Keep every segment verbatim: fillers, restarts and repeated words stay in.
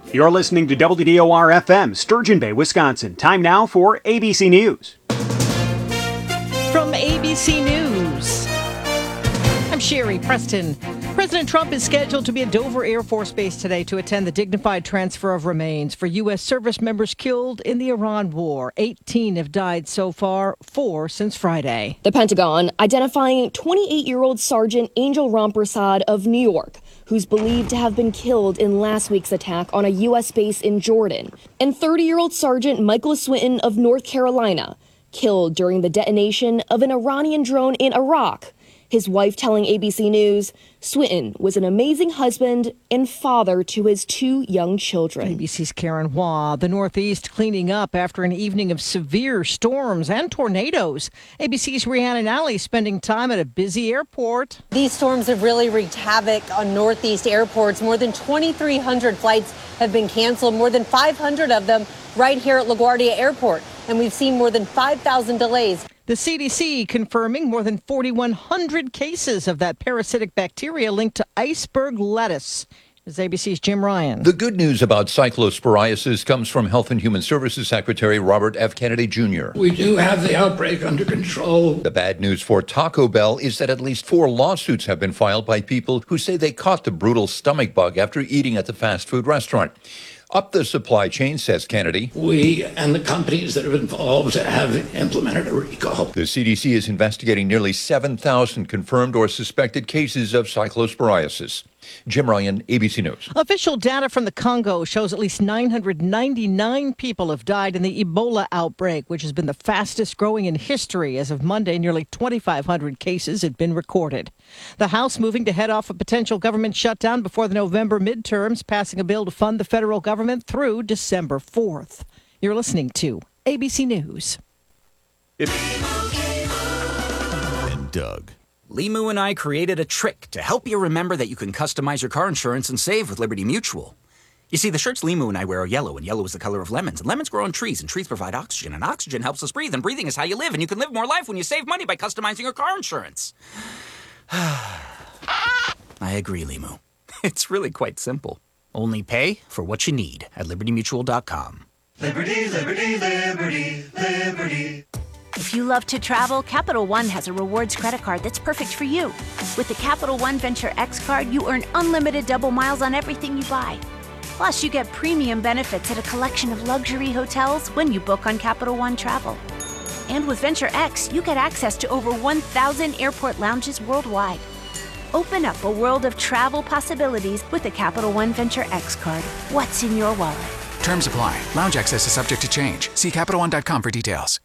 You're listening to W D O R F M, Sturgeon Bay, Wisconsin. Time now for A B C News. From A B C News, I'm Sherry Preston. President Trump is scheduled to be at Dover Air Force Base today to attend the dignified transfer of remains for U S service members killed in the Iran war. eighteen have died so far, four since Friday. The Pentagon identifying twenty-eight-year-old Sergeant Angel Rampersad of New York, who's believed to have been killed in last week's attack on a U S base in Jordan, and thirty-year-old Sergeant Michael Swinton of North Carolina, killed during the detonation of an Iranian drone in Iraq. His wife telling A B C News, Swinton was an amazing husband and father to his two young children. A B C's Karen Hua. The Northeast cleaning up after an evening of severe storms and tornadoes. A B C's Rhiannon Alley spending time at a busy airport. These storms have really wreaked havoc on Northeast airports. More than twenty-three hundred flights have been canceled, more than five hundred of them right here at LaGuardia Airport. And we've seen more than five thousand delays. The C D C confirming more than forty-one hundred cases of that parasitic bacteria linked to iceberg lettuce. Here's A B C's Jim Ryan. The good news about cyclosporiasis comes from Health and Human Services Secretary Robert F. Kennedy Junior We do have the outbreak under control. The bad news for Taco Bell is that at least four lawsuits have been filed by people who say they caught the brutal stomach bug after eating at the fast food restaurant. Up the supply chain, says Kennedy. We and the companies that are involved have implemented a recall. The C D C is investigating nearly seven thousand confirmed or suspected cases of cyclosporiasis. Jim Ryan, A B C News. Official data from the Congo shows at least nine hundred ninety-nine people have died in the Ebola outbreak, which has been the fastest growing in history. As of Monday, nearly twenty-five hundred cases had been recorded. The House moving to head off a potential government shutdown before the November midterms, passing a bill to fund the federal government through December fourth. You're listening to A B C News. And Doug. Limu and I created a trick to help you remember that you can customize your car insurance and save with Liberty Mutual. You see, the shirts Limu and I wear are yellow, and yellow is the color of lemons. And lemons grow on trees, and trees provide oxygen, and oxygen helps us breathe, and breathing is how you live, and you can live more life when you save money by customizing your car insurance. I agree, Limu. It's really quite simple. Only pay for what you need at liberty mutual dot com. Liberty, liberty, liberty, liberty. If you love to travel, Capital One has a rewards credit card that's perfect for you. With the Capital One Venture X card, you earn unlimited double miles on everything you buy. Plus, you get premium benefits at a collection of luxury hotels when you book on Capital One Travel. And with Venture X, you get access to over one thousand airport lounges worldwide. Open up a world of travel possibilities with the Capital One Venture X card. What's in your wallet? Terms apply. Lounge access is subject to change. See Capital One dot com for details.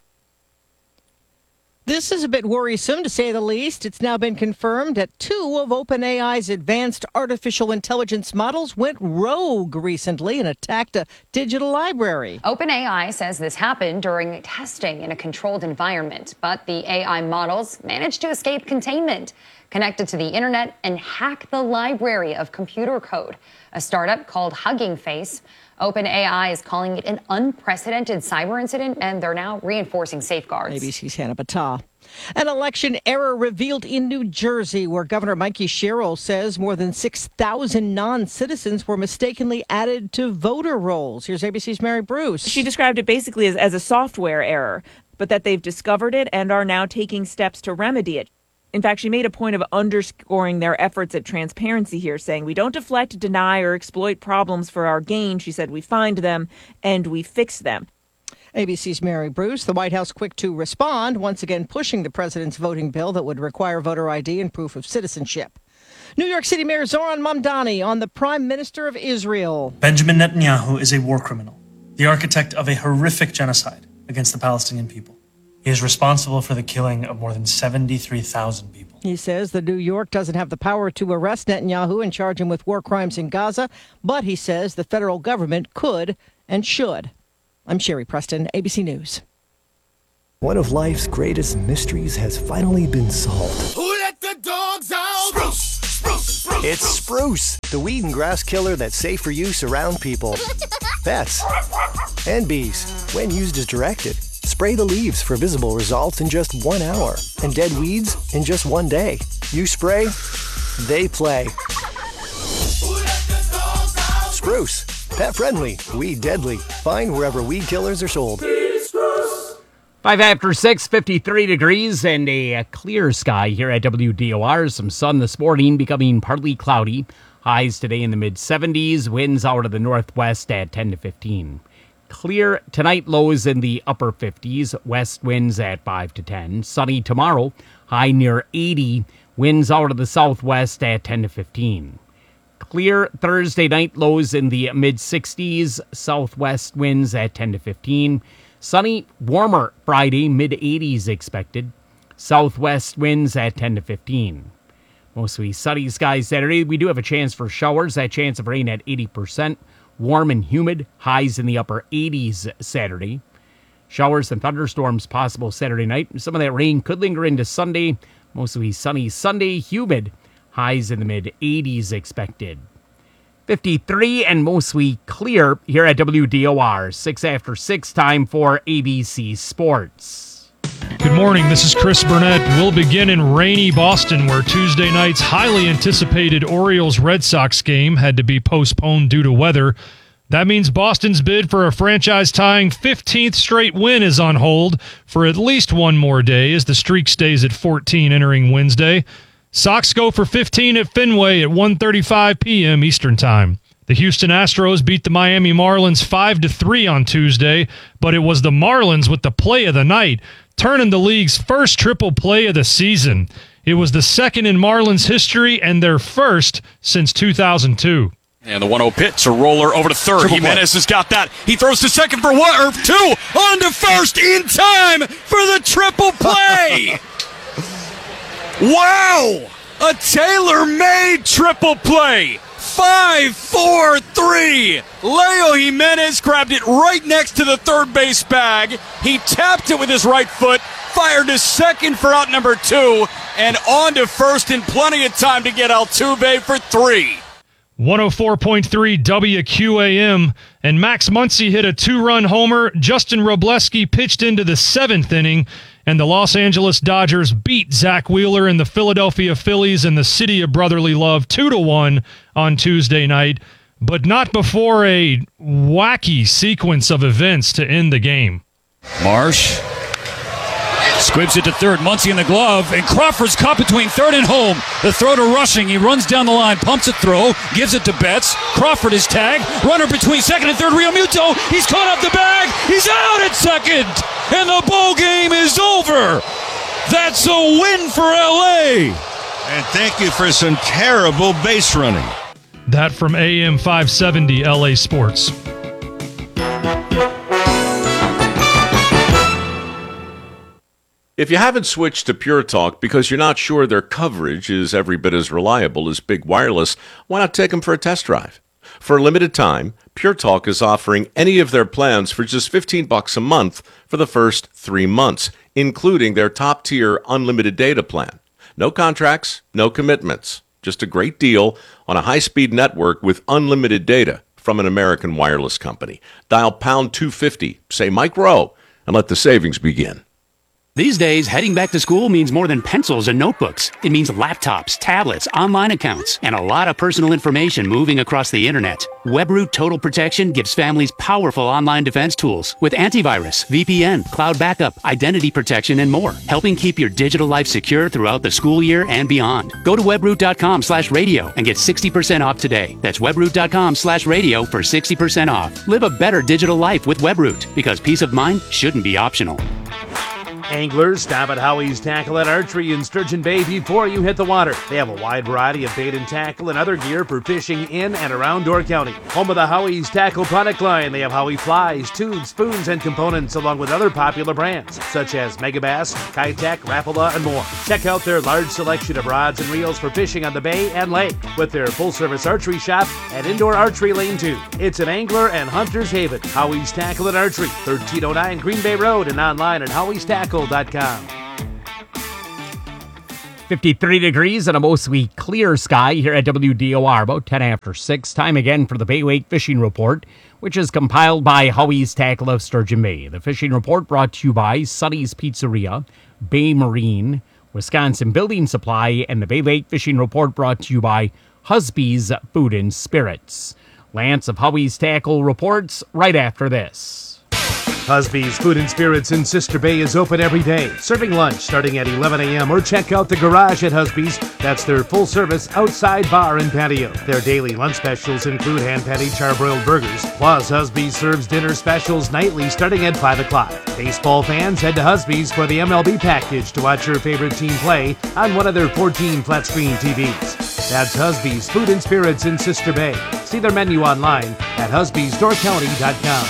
This is a bit worrisome, to say the least. It's now been confirmed that two of OpenAI's advanced artificial intelligence models went rogue recently and attacked a digital library. OpenAI says this happened during testing in a controlled environment, but the A I models managed to escape containment, connected to the internet, and hack the library of computer code. A startup called Hugging Face. OpenAI is calling it an unprecedented cyber incident, and they're now reinforcing safeguards. A B C's Hannah Battah. An election error revealed in New Jersey, where Governor Mikey Sherrill says more than six thousand non-citizens were mistakenly added to voter rolls. Here's A B C's Mary Bruce. She described it basically as, as a software error, but that they've discovered it and are now taking steps to remedy it. In fact, she made a point of underscoring their efforts at transparency here, saying, we don't deflect, deny, or exploit problems for our gain. She said, we find them and we fix them. A B C's Mary Bruce. The White House quick to respond, once again pushing the president's voting bill that would require voter I D and proof of citizenship. New York City Mayor Zoran Mamdani on the Prime Minister of Israel. Benjamin Netanyahu is a war criminal, the architect of a horrific genocide against the Palestinian people. He is responsible for the killing of more than seventy-three thousand people. He says that New York doesn't have the power to arrest Netanyahu and charge him with war crimes in Gaza, but he says the federal government could and should. I'm Sherry Preston, A B C News. One of life's greatest mysteries has finally been solved. Who let the dogs out? Spruce, spruce, spruce. It's Spruce, the weed and grass killer that's safe for use around people, pets, and bees when used as directed. Spray the leaves for visible results in just one hour and dead weeds in just one day. You spray, they play. Spruce, Pet friendly, weed deadly. Find wherever weed killers are sold. Five after six, fifty-three degrees and a clear sky here at W D O R. Some sun this morning, becoming partly cloudy. Highs today in the mid seventies. Winds out of the northwest at ten to fifteen. Clear tonight, lows in the upper fifties. West winds at five to ten. Sunny tomorrow, high near eighty. Winds out of the southwest at ten to fifteen. Clear Thursday night, lows in the mid sixties. Southwest winds at ten to fifteen. Sunny, warmer Friday, mid eighties expected. Southwest winds at ten to fifteen. Mostly sunny skies Saturday. We do have a chance for showers. That chance of rain at eighty percent. Warm and humid. Highs in the upper eighties Saturday. Showers and thunderstorms possible Saturday night. Some of that rain could linger into Sunday. Mostly sunny Sunday. Humid. Highs in the mid eighties expected. fifty-three and mostly clear here at W D O R. Six after six, time for A B C Sports. Good morning, this is Chris Burnett. We'll begin in rainy Boston, where Tuesday night's highly anticipated Orioles-Red Sox game had to be postponed due to weather. That means Boston's bid for a franchise-tying fifteenth straight win is on hold for at least one more day as the streak stays at fourteen entering Wednesday. Sox go for fifteen at Fenway at one thirty-five p.m. Eastern Time. The Houston Astros beat the Miami Marlins five to three on Tuesday, but it was the Marlins with the play of the night, turning the league's first triple play of the season. It was the second in Marlins history and their first since two thousand two. And the one oh pitch, a roller over to third. Triple Jimenez play. has got that. He throws to second for one or two. On to first in time for the triple play. Wow! A tailor-made triple play. Five, four, three. Leo Jimenez grabbed it right next to the third base bag. He tapped it with his right foot, fired to second for out number two, and on to first in plenty of time to get Altuve for three. one oh four point three W Q A M, and Max Muncy hit a two-run homer. Justin Robleski pitched into the seventh inning, and the Los Angeles Dodgers beat Zach Wheeler and the Philadelphia Phillies in the City of Brotherly Love two to one on Tuesday night, but not before a wacky sequence of events to end the game. Marsh squibs it to third. Muncy in the glove, and Crawford's caught between third and home. The throw to Rushing. He runs down the line, pumps a throw, gives it to Betts. Crawford is tagged. Runner between second and third. Real Muto. He's caught up the bag. He's out at second, and the ball game is over. That's a win for L A. And thank you for some terrible base running. That from A M five seventy L A Sports. If you haven't switched to Pure Talk because you're not sure their coverage is every bit as reliable as Big Wireless, why not take them for a test drive? For a limited time, Pure Talk is offering any of their plans for just fifteen bucks a month for the first three months, including their top-tier unlimited data plan. No contracts, no commitments, just a great deal on a high-speed network with unlimited data from an American wireless company. Dial pound two fifty, say Mike Rowe, and let the savings begin. These days, heading back to school means more than pencils and notebooks. It means laptops, tablets, online accounts, and a lot of personal information moving across the internet. WebRoot Total Protection gives families powerful online defense tools with antivirus, V P N, cloud backup, identity protection, and more, helping keep your digital life secure throughout the school year and beyond. Go to webroot.com slash radio and get sixty percent off today. That's webroot.com slash radio for sixty percent off. Live a better digital life with WebRoot, because peace of mind shouldn't be optional. Anglers, stop at Howie's Tackle and Archery in Sturgeon Bay before you hit the water. They have a wide variety of bait and tackle and other gear for fishing in and around Door County. Home of the Howie's Tackle product line, they have Howie flies, tubes, spoons, and components, along with other popular brands such as Megabass, Kitech, Rapala, and more. Check out their large selection of rods and reels for fishing on the bay and lake with their full-service archery shop and indoor archery lane too. It's an angler and hunter's haven. Howie's Tackle and Archery, thirteen oh nine Green Bay Road, and online at howies tackle dot com. fifty-three degrees and a mostly clear sky here at W D O R, about ten after six. Time again for the Bay Wake Fishing Report, which is compiled by Howie's Tackle of Sturgeon Bay. The Fishing Report brought to you by Sonny's Pizzeria, Bay Marine, Wisconsin Building Supply, and the Bay Lake Fishing Report brought to you by Husby's Food and Spirits. Lance of Howie's Tackle reports right after this. Husby's Food and Spirits in Sister Bay is open every day, serving lunch starting at eleven a.m. or check out the garage at Husby's. That's their full-service outside bar and patio. Their daily lunch specials include hand-patty charbroiled burgers. Plus, Husby's serves dinner specials nightly starting at five o'clock. Baseball fans, head to Husby's for the M L B package to watch your favorite team play on one of their fourteen flat-screen T Vs. That's Husby's Food and Spirits in Sister Bay. See their menu online at husbys door county dot com.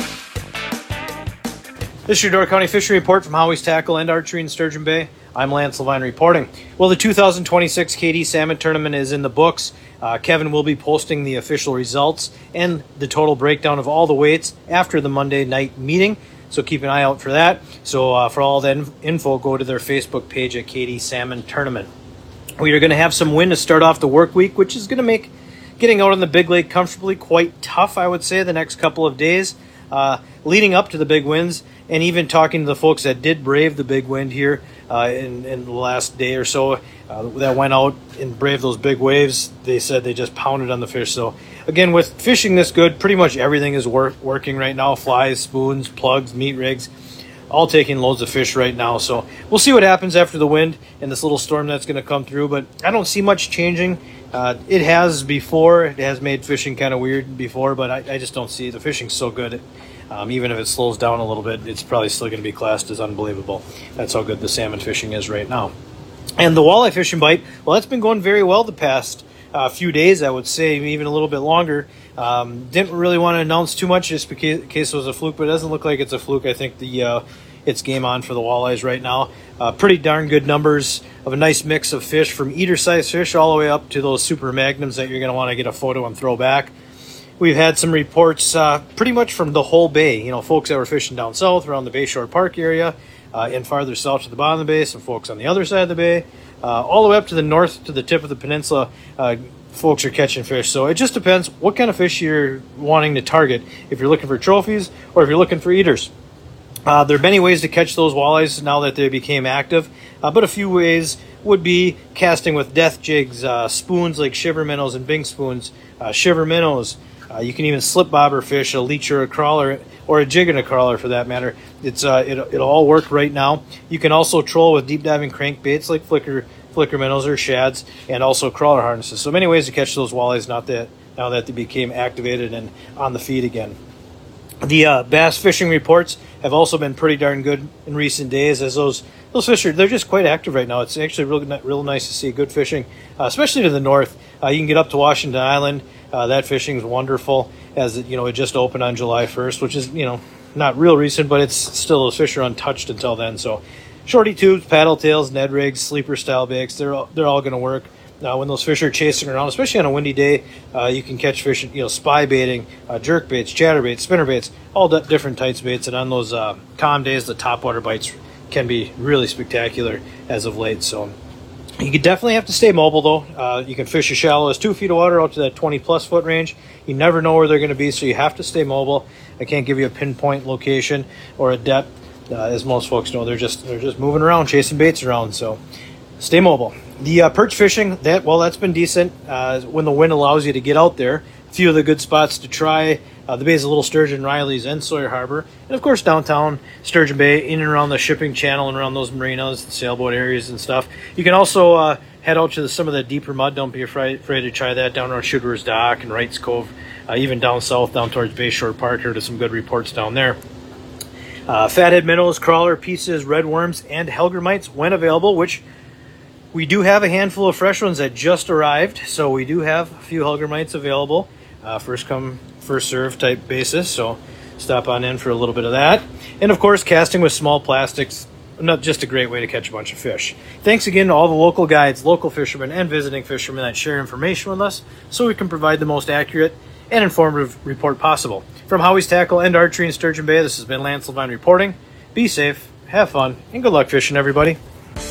This is your Door County Fishing Report from Howie's Tackle and Archery in Sturgeon Bay. I'm Lance Levine reporting. Well, the two thousand twenty-six K D Salmon Tournament is in the books. Uh, Kevin will be posting the official results and the total breakdown of all the weights after the Monday night meeting, so keep an eye out for that. So uh, for all that info, go to their Facebook page at K D Salmon Tournament. We are going to have some wind to start off the work week, which is going to make getting out on the big lake comfortably quite tough, I would say, the next couple of days. Uh, leading up to the big winds, and even talking to the folks that did brave the big wind here uh, in, in the last day or so uh, that went out and braved those big waves, they said they just pounded on the fish. So again, with fishing this good, pretty much everything is work, working right now. Flies, spoons, plugs, meat rigs, all taking loads of fish right now. So we'll see what happens after the wind and this little storm that's going to come through, but I don't see much changing. Uh, it has before. It has made fishing kind of weird before, but I, I just don't see it. The fishing's so good. Um, even if it slows down a little bit, it's probably still going to be classed as unbelievable. That's how good the salmon fishing is right now. And the walleye fishing bite, well, that's been going very well the past uh, few days, I would say, even a little bit longer. Um, didn't really want to announce too much just in case it was a fluke, but it doesn't look like it's a fluke. I think the uh, it's game on for the walleyes right now. Uh, pretty darn good numbers of a nice mix of fish, from eater-sized fish all the way up to those super magnums that you're going to want to get a photo and throw back. We've had some reports uh, pretty much from the whole bay. You know, folks that were fishing down south around the Bayshore Park area, uh, and farther south to the bottom of the bay, some folks on the other side of the bay, uh, all the way up to the north to the tip of the peninsula. Uh, folks are catching fish. So it just depends what kind of fish you're wanting to target, if you're looking for trophies or if you're looking for eaters. Uh, there are many ways to catch those walleyes now that they became active, uh, but a few ways would be casting with death jigs, uh, spoons like shiver minnows and bing spoons, uh, shiver minnows. Uh, you can even slip bobber fish, a leech or a crawler, or a jig and a crawler for that matter. It's uh, it, it'll all work right now. You can also troll with deep diving crankbaits like flicker flicker minnows or shads, and also crawler harnesses. So many ways to catch those walleyes not that, now that they became activated and on the feed again. The uh, bass fishing reports have also been pretty darn good in recent days, as those those fish are, they're just quite active right now. It's actually real, real nice to see good fishing, uh, especially to the north. Uh, you can get up to Washington Island. Uh, that fishing is wonderful, as it, you know, it just opened on July first, which is, you know, not real recent, but it's still, those fish are untouched until then. So shorty tubes, paddle tails, Ned rigs, sleeper style baits, they're all, they're all going to work. Now, when those fish are chasing around, especially on a windy day, uh, you can catch fish, you know, spy baiting, uh, jerk baits, chatter baits, spinner baits, all d- different types of baits. And on those uh, calm days, the topwater bites can be really spectacular as of late. So you could definitely have to stay mobile, though. Uh, you can fish as shallow as two feet of water out to that twenty plus foot range. You never know where they're going to be, so you have to stay mobile. I can't give you a pinpoint location or a depth, uh, as most folks know. They're just they're just moving around, chasing baits around. So stay mobile. The uh, perch fishing, that well, that's been decent uh, when the wind allows you to get out there. A few of the good spots to try: uh, the bays of Little Sturgeon, Riley's, and Sawyer Harbor, and of course downtown Sturgeon Bay, in and around the shipping channel and around those marinas, the sailboat areas and stuff. You can also uh, head out to the, some of the deeper mud. Don't be afraid, afraid to try that down around Shooter's Dock and Wright's Cove, uh, even down south, down towards Bayshore Park. Heard of some good reports down there. Uh, fathead minnows, crawler pieces, red worms, and Helgermites when available, which we do have a handful of fresh ones that just arrived, so we do have a few Helgermites available, uh, first come, first serve type basis, so stop on in for a little bit of that. And of course, casting with small plastics, not just a great way to catch a bunch of fish. Thanks again to all the local guides, local fishermen, and visiting fishermen that share information with us so we can provide the most accurate and informative report possible. From Howie's Tackle and Archery in Sturgeon Bay, this has been Lance Levine reporting. Be safe, have fun, and good luck fishing, everybody.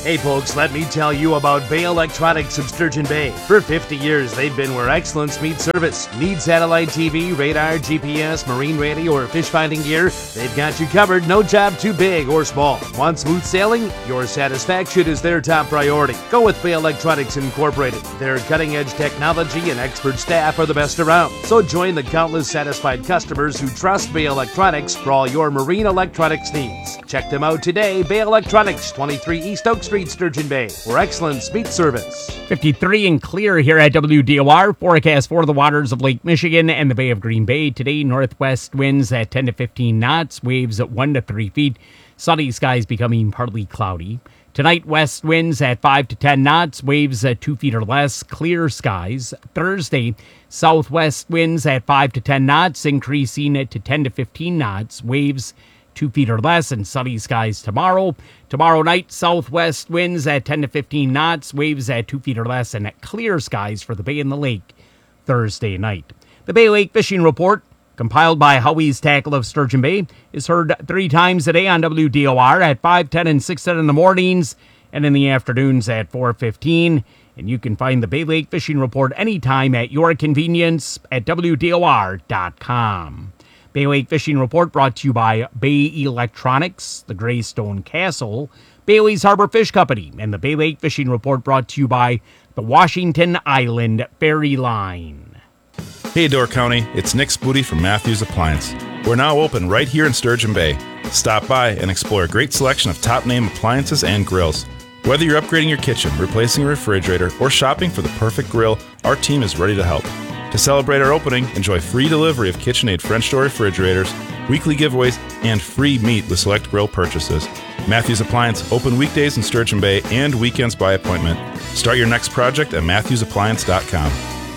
Hey folks, let me tell you about Bay Electronics of Sturgeon Bay. For fifty years, they've been where excellence meets service. Need satellite T V, radar, G P S, marine radio, or fish finding gear? They've got you covered. No job too big or small. Want smooth sailing? Your satisfaction is their top priority. Go with Bay Electronics Incorporated. Their cutting-edge technology and expert staff are the best around. So join the countless satisfied customers who trust Bay Electronics for all your marine electronics needs. Check them out today. Bay Electronics, twenty-three East Oak Street, Sturgeon Bay, where excellence meets service. fifty-three and clear here at W D O R. Forecast for the waters of Lake Michigan and the Bay of Green Bay. Today, northwest winds at ten to fifteen knots, waves at one to three feet. Sunny skies becoming partly cloudy. Tonight, west winds at five to ten knots, waves at two feet or less, clear skies. Thursday, southwest winds at five to ten knots, increasing to ten to fifteen knots, waves two feet or less, and sunny skies tomorrow. Tomorrow night, southwest winds at ten to fifteen knots, waves at two feet or less, and clear skies for the Bay and the Lake Thursday night. The Bay Lake Fishing Report, compiled by Howie's Tackle of Sturgeon Bay, is heard three times a day on W D O R at five, ten, and six ten in the mornings, and in the afternoons at four fifteen. And you can find the Bay Lake Fishing Report anytime at your convenience at W D O R dot com. Bay Lake Fishing Report brought to you by Bay Electronics, the Greystone Castle, Bailey's Harbor Fish Company, and the Bay Lake Fishing Report brought to you by the Washington Island Ferry Line. Hey Door County, it's Nick Spoody from Matthews Appliance. We're now open right here in Sturgeon Bay. Stop by and explore a great selection of top-name appliances and grills. Whether you're upgrading your kitchen, replacing a refrigerator, or shopping for the perfect grill, our team is ready to help. To celebrate our opening, enjoy free delivery of KitchenAid French door refrigerators, weekly giveaways, and free meat with select grill purchases. Matthews Appliance, open weekdays in Sturgeon Bay and weekends by appointment. Start your next project at matthews appliance dot com.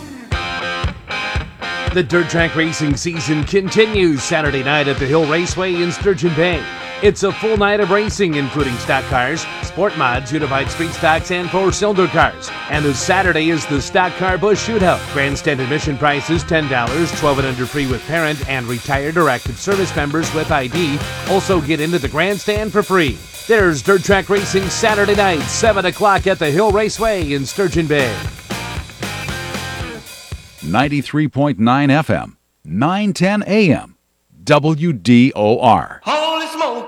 The dirt track racing season continues Saturday night at the Hill Raceway in Sturgeon Bay. It's a full night of racing, including stock cars, sport mods, unified street stocks, and four-cylinder cars. And this Saturday is the Stock Car Bush Shootout. Grandstand admission price is ten dollars, twelve and under free with parent, and retired or active service members with I D also get into the grandstand for free. There's dirt track racing Saturday night, seven o'clock at the Hill Raceway in Sturgeon Bay. ninety-three point nine F M, nine ten A M, W D O R. Holy smoke.